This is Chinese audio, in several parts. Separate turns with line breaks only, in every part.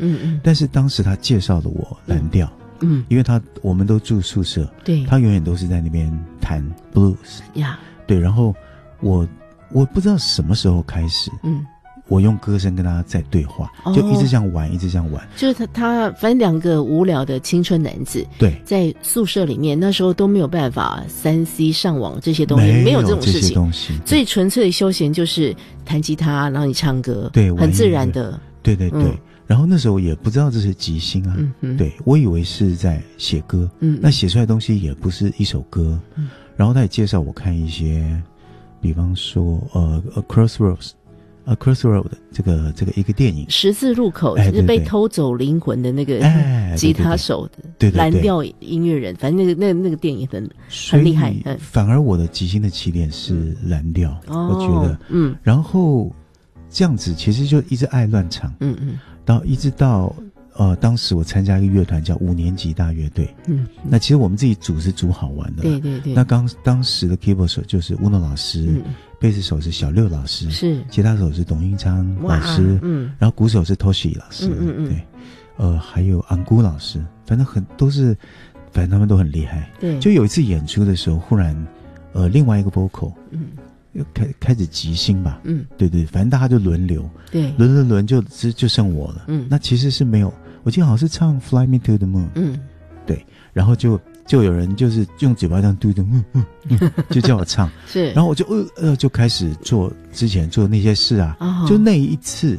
但是当时他介绍了我蓝调，因为我们都住宿舍，
对，
他永远都是在那边弹 blues
呀，
对，然后我不知道什么时候开始，我用歌声跟他在对话，就一直这样玩，一直这样玩。
就是他反正两个无聊的青春男子，
对，
在宿舍里面那时候都没有办法3C 上网这些东西，没有这种事情，最纯粹的休闲就是弹吉他，然后你唱歌，
对，
很自然的，
对对对。然后那时候也不知道这是即兴啊，对，我以为是在写歌，那写出来的东西也不是一首歌，然后他也介绍我看一些，比方说Crossroad 这个一个电影，
十字路口，就是被偷走灵魂的那个吉他手的，对，蓝调音乐人，反正那个电影很厉害。
反而我的即兴的起点是蓝调，我觉得，然后这样子其实就一直爱乱唱，一直到当时我参加一个乐团叫5年级大乐队，那其实我们自己组是组好玩的，
对。
那当时的 keyboard 手就是乌诺老师，贝斯手是小六老师，
是
吉他手是董英昌老师，然后鼓手是 Toshi 老师，对，还有安姑老师，反正反正他们都很厉害，
对。
就有一次演出的时候，忽然另外一个 vocal，开始即兴吧，对，反正大家就轮流，对，轮就剩我了，那其实是没有，我记得好像是唱 Fly Me to the Moon，对，然后就有人就是用嘴巴这样嘟嘟，就叫我唱，是，然后我就开始做之前做那些事啊，就那一次，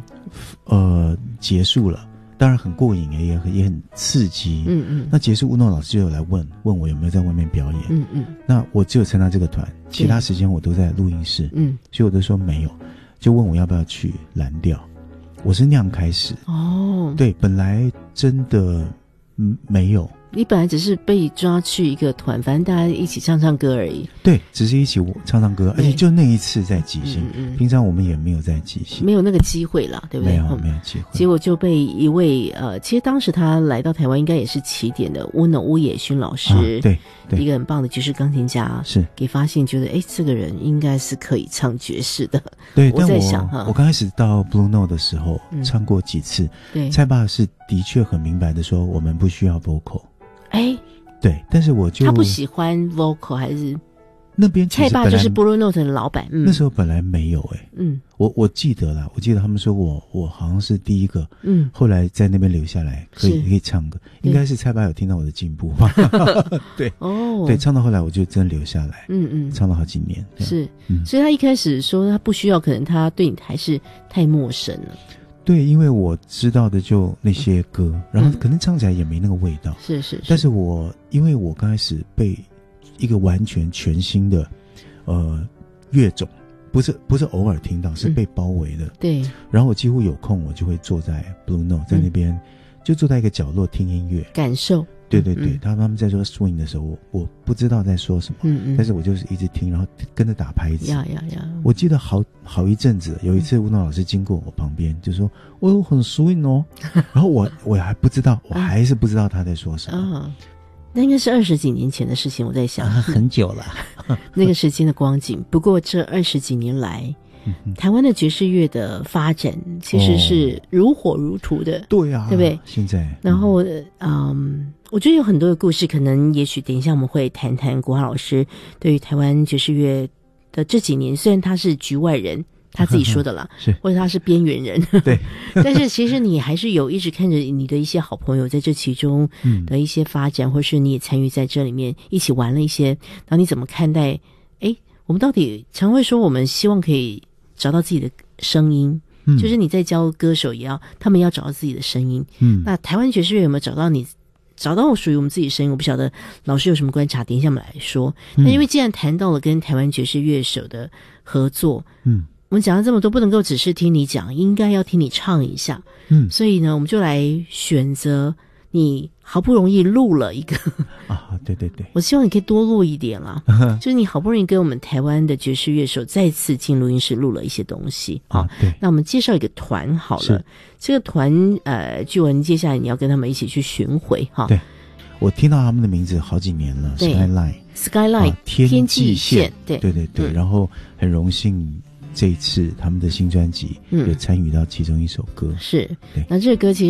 结束了。当然很过瘾，也很刺激。那结束，乌诺老师就有来问我有没有在外面表演。那我只有参加这个团，其他时间我都在录音室。所以我都说没有，就问我要不要去蓝调。我是那样开始。对，本来真的没有。
你本来只是被抓去一个团，反正大家一起唱唱歌而已。
对，只是一起唱唱歌，而且就那一次在即兴，平常我们也没有在即兴，
没有那个机会啦，对不对？
没有机会。
结果就被一位其实当时他来到台湾应该也是起点的乌野勋老师，对，一个很棒的爵士钢琴家，是给发现觉得这个人应该是可以唱爵士的。
对，
我在想
我刚开始到 Blue Note 的时候，唱过几次，对，蔡爸是的确很明白的说，我们不需要 vocal。对，但是他
不喜欢 vocal 还是
那边
蔡爸就是 Blue Note 的老板，
那时候本来没有我记得啦，我记得他们说我好像是第一个，后来在那边留下来可以唱歌，应该是蔡爸有听到我的进步吧，对，对，唱到后来我就真的留下来，唱了好几年，
是，所以他一开始说他不需要，可能他对你还是太陌生了。
对，因为我知道的就那些歌，然后可能唱起来也没那个味道。是。但是因为我刚开始被一个完全全新的乐种，不是偶尔听到，是被包围的。对。然后我几乎有空，我就会坐在 Blue Note， 在那边就坐在一个角落听音乐，感受。对，他们在说 swing 的时候，我不知道在说什么，但是我就是一直听，然后跟着打拍子。我记得好一阵子，有一次乌诺老师经过我旁边，就说：“哦，很 swing 哦。”然后我还不知道，我还是不知道他在说什么。
那应该是20几年前的事情，我在想，
很久了，
那个时间的光景。不过这20几年来，台湾的爵士乐的发展其实是如火如荼的，对啊，对不对？
现在，
然后我觉得有很多的故事，可能也许等一下我们会谈谈国华老师对于台湾爵士乐的这几年，虽然他是局外人，他自己说的啦，是或者他是边缘人，对，但是其实你还是有一直看着你的一些好朋友在这其中的一些发展，或是你也参与在这里面一起玩了一些，然后你怎么看待？我们到底常会说我们希望可以找到自己的声音，就是你在教歌手也要，他们要找到自己的声音。那台湾爵士乐有没有找到属于我们自己的声音？我不晓得老师有什么观察，等一下我们来说。那因为既然谈到了跟台湾爵士乐手的合作，我们讲了这么多，不能够只是听你讲，应该要听你唱一下。所以呢，我们就来选择你好不容易录了一个
对，
我希望你可以多录一点啦，就是你好不容易跟我们台湾的爵士乐手再次进录音室录了一些东西对。那我们介绍一个团好了，这个团据闻接下来你要跟他们一起去巡回对，
我听到他们的名字好几年了
Skyline 天际线，对，
然后很荣幸这一次他们的新专辑有参与到其中一首歌，是，那这个歌其实